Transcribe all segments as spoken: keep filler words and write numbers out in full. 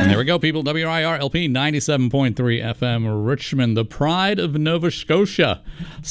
There we go, people. W I R L P ninety-seven point three F M Richmond, the pride of Nova Scotia.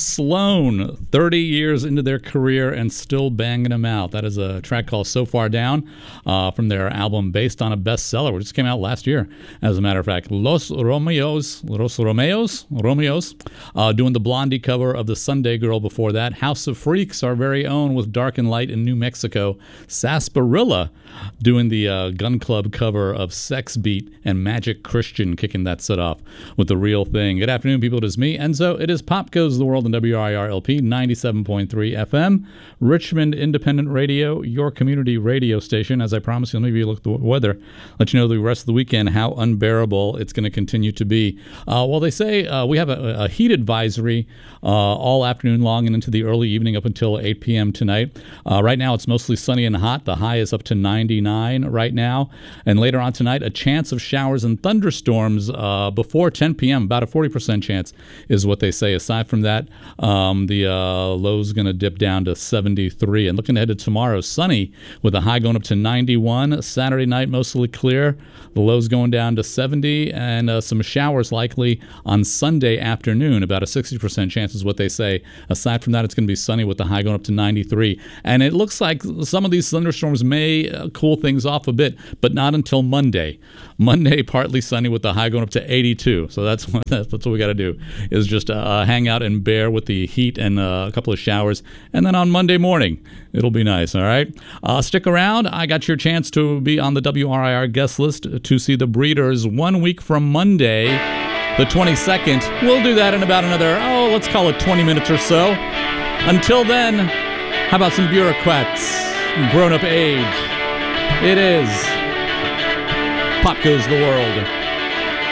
Sloan, thirty years into their career and still banging them out. That is a track called So Far Down uh, from their album based on a bestseller, which just came out last year, as a matter of fact. Los Romeos, Los Romeos, Romeos, uh, doing the Blondie cover of the Sunday Girl before that. House of Freaks, our very own, with Dark and Light in New Mexico. Sarsaparilla doing the uh, Gun Club cover of Sex Beat, and Magic Christian kicking that set off with The Real Thing. Good afternoon, people. It is me, Enzo. It is Pop Goes the World on W I R L P ninety-seven point three F M, Richmond Independent Radio, your community radio station. As I promised you, let me look at the weather, let you know the rest of the weekend how unbearable it's going to continue to be. Uh, well, they say uh, we have a, a heat advisory uh, all afternoon long and into the early evening up until eight p.m. tonight. Uh, right now, it's mostly sunny and hot. The high is up to ninety-nine right now. And later on tonight, a chance of showers and thunderstorms uh, before ten p.m. About a forty percent chance is what they say. Aside from that, um, the uh, low's going to dip down to seventy-three. And looking ahead to tomorrow, sunny with a high going up to ninety-one. Saturday night, mostly clear. The low's going down to seventy, and uh, some showers likely on Sunday afternoon. About a sixty percent chance is what they say. Aside from that, it's going to be sunny with the high going up to ninety-three. And it looks like some of these thunderstorms may uh, cool things off a bit, but not until Monday. Monday, partly sunny with the high going up to eighty-two. So that's what, that's what we got to do, is just uh, hang out and bear with the heat and uh, a couple of showers. And then on Monday morning, it'll be nice, all right? Uh, stick around. I got your chance to be on the W R I R guest list to see the Breeders one week from Monday, the twenty-second. We'll do that in about another, oh, let's call it twenty minutes or so. Until then, how about some bureaucrats? Grown-up age. It is Pop Goes the World.